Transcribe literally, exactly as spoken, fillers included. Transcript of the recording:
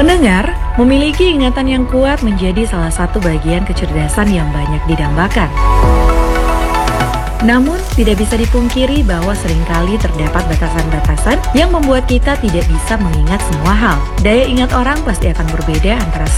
Pendengar, memiliki ingatan yang kuat menjadi salah satu bagian kecerdasan yang banyak didambakan. Namun, tidak bisa dipungkiri bahwa seringkali terdapat batasan-batasan yang membuat kita tidak bisa mengingat semua hal. Daya ingat orang pasti akan berbeda antara